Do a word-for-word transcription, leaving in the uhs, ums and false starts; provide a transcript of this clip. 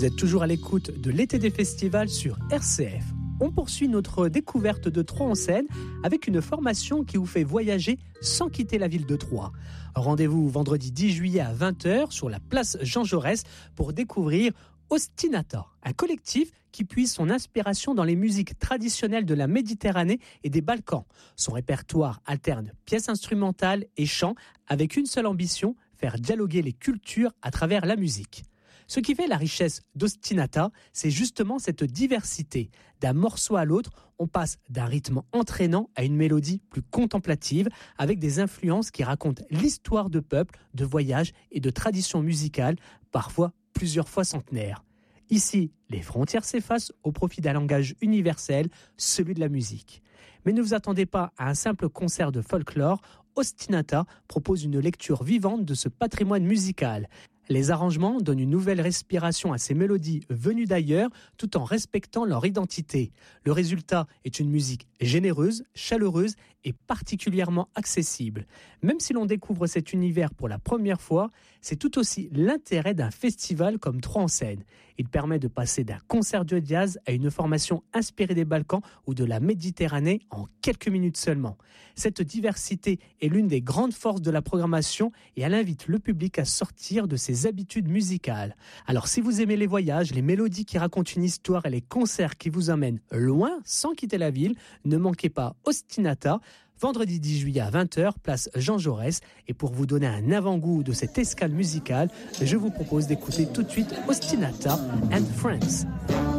Vous êtes toujours à l'écoute de l'été des festivals sur R C F. On poursuit notre découverte de Troyes en Seine avec une formation qui vous fait voyager sans quitter la ville de Troyes. Rendez-vous vendredi dix juillet à vingt heures sur la place Jean Jaurès pour découvrir Ostinata, un collectif qui puise son inspiration dans les musiques traditionnelles de la Méditerranée et des Balkans. Son répertoire alterne pièces instrumentales et chants avec une seule ambition, faire dialoguer les cultures à travers la musique. Ce qui fait la richesse d'Ostinata, c'est justement cette diversité. D'un morceau à l'autre, on passe d'un rythme entraînant à une mélodie plus contemplative, avec des influences qui racontent l'histoire de peuples, de voyages et de traditions musicales, parfois plusieurs fois centenaires. Ici, les frontières s'effacent au profit d'un langage universel, celui de la musique. Mais ne vous attendez pas à un simple concert de folklore. Ostinata propose une lecture vivante de ce patrimoine musical. Les arrangements donnent une nouvelle respiration à ces mélodies venues d'ailleurs, tout en respectant leur identité. Le résultat est une musique généreuse, chaleureuse et particulièrement accessible. Même si l'on découvre cet univers pour la première fois, c'est tout aussi l'intérêt d'un festival comme Troyes en Seine. Il permet de passer d'un concert de jazz à une formation inspirée des Balkans ou de la Méditerranée en quelques minutes seulement. Cette diversité est l'une des grandes forces de la programmation et elle invite le public à sortir de ses habitudes musicales. Alors si vous aimez les voyages, les mélodies qui racontent une histoire et les concerts qui vous emmènent loin sans quitter la ville, ne manquez pas Ostinata, vendredi dix juillet à vingt heures, place Jean Jaurès. Et pour vous donner un avant-goût de cette escale musicale, je vous propose d'écouter tout de suite Ostinata and Friends.